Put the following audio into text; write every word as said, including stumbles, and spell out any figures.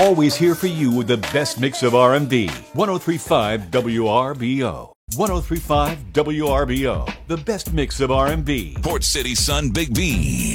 always here for you with the best mix of R and B. ten thirty-five W R B O. ten thirty-five W R B O. The best mix of R and B. Port City Sun Big B.